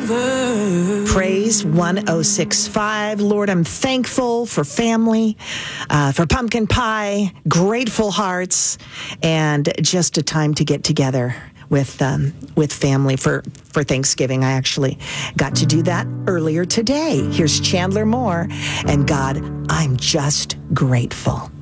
Praise 1065. Lord, I'm thankful for family, for pumpkin pie, grateful hearts, and just a time to get together with family for Thanksgiving. I actually got to do that earlier today. Here's Chandler Moore and God, I'm just grateful.